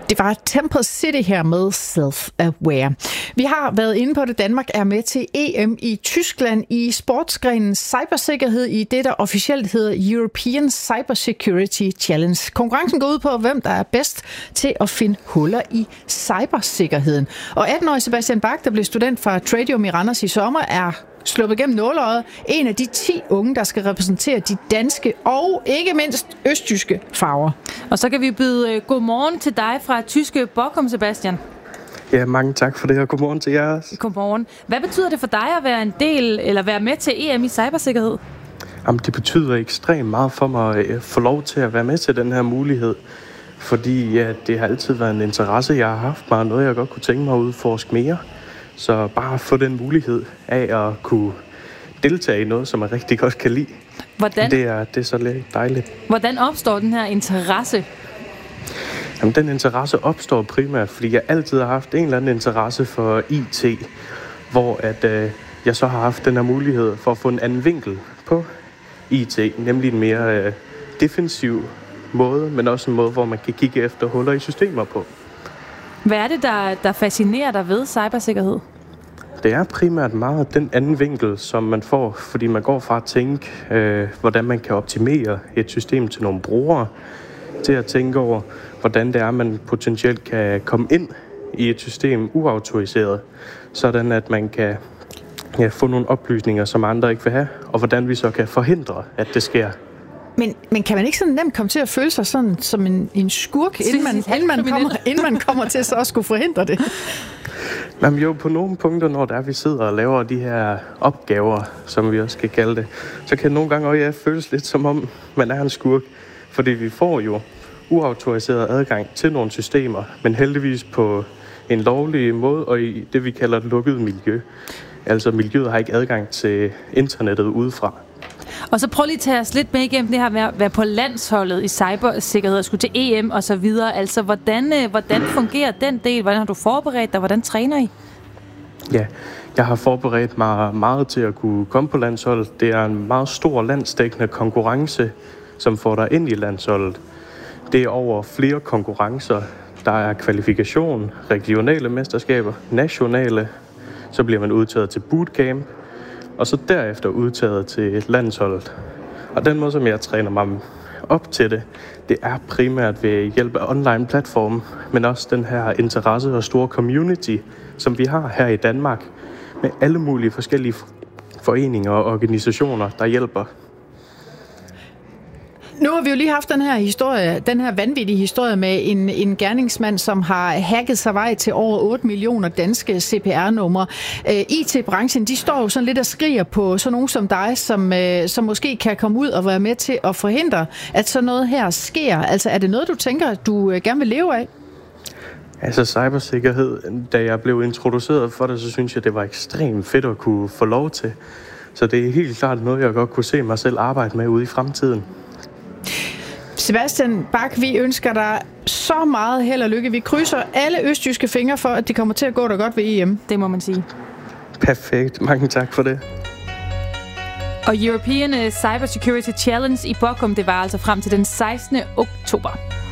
Det var Temple City her med Self-Aware. Vi har været inde på det. Danmark er med til EM i Tyskland i sportsgrenen cybersikkerhed i det, der officielt hedder European Cybersecurity Challenge. Konkurrencen går ud på, hvem der er bedst til at finde huller i cybersikkerheden. Og 18-årige Sebastian Bach, der blev student fra Tradium i Randers i sommer, er sluppet gennem nåleøjet. En af de 10 unge, der skal repræsentere de danske og ikke mindst østtyske farver. Og så kan vi byde godmorgen til dig fra tyske Bochum, Sebastian. Ja, mange tak for det, og godmorgen til jer også. Godmorgen. Hvad betyder det for dig at være en del, eller være med til EM i cybersikkerhed? Jamen, det betyder ekstremt meget for mig at få lov til at være med til den her mulighed. Fordi ja, det har altid været en interesse, jeg har haft mig, og noget jeg godt kunne tænke mig at udforske mere. Så bare at få den mulighed af at kunne deltage i noget, som jeg rigtig godt kan lide. Hvordan? Det er så lidt dejligt. Hvordan opstår den her interesse? Jamen, den interesse opstår primært, fordi jeg altid har haft en eller anden interesse for IT, hvor jeg så har haft den her mulighed for at få en anden vinkel på IT, nemlig en mere defensiv måde, men også en måde, hvor man kan kigge efter huller i systemer på. Hvad er det, der fascinerer dig ved cybersikkerhed? Det er primært meget den anden vinkel, som man får, fordi man går fra at tænke, hvordan man kan optimere et system til nogle brugere, til at tænke over, hvordan det er, man potentielt kan komme ind i et system uautoriseret, sådan at man kan få nogle oplysninger, som andre ikke vil have, og hvordan vi så kan forhindre, at det sker. Men kan man ikke sådan nemt komme til at føle sig sådan som en skurk, inden man kommer til så at skulle forhindre det? Jamen jo, på nogle punkter, når vi sidder og laver de her opgaver, som vi også skal kalde det, så kan det nogle gange også føles lidt som om, man er en skurk. Fordi vi får jo uautoriseret adgang til nogle systemer, men heldigvis på en lovlig måde og i det, vi kalder et lukket miljø. Altså miljøet har ikke adgang til internettet udefra. Og så prøv lige at tage os lidt med igennem det her med at være på landsholdet i cybersikkerhed og skulle til EM og så videre. Altså, hvordan fungerer den del? Hvordan har du forberedt dig? Hvordan træner I? Ja, jeg har forberedt mig meget til at kunne komme på landsholdet. Det er en meget stor landsdækkende konkurrence, som får dig ind i landsholdet. Det er over flere konkurrencer. Der er kvalifikation, regionale mesterskaber, nationale. Så bliver man udtaget til bootcamp, og så derefter udtaget til landsholdet. Og den måde, som jeg træner mig op til det er primært ved hjælp af online platform, men også den her interesse og store community, som vi har her i Danmark, med alle mulige forskellige foreninger og organisationer, der hjælper. Nu har vi jo lige haft den her vanvittige historie med en gerningsmand, som har hacket sig vej til over 8 millioner danske CPR-numre. IT-branchen, de står jo sådan lidt og skriger på sådan nogen som dig, som måske kan komme ud og være med til at forhindre, at sådan noget her sker. Altså, er det noget, du tænker, du gerne vil leve af? Altså cybersikkerhed, da jeg blev introduceret for det, så synes jeg, det var ekstremt fedt at kunne få lov til. Så det er helt klart noget, jeg godt kunne se mig selv arbejde med ude i fremtiden. Sebastian Bach, vi ønsker dig så meget held og lykke. Vi krydser alle østjyske fingre for, at det kommer til at gå dig godt ved EM. Det må man sige. Perfekt. Mange tak for det. Og European Cybersecurity Challenge i Bochum, det var altså frem til den 16. oktober.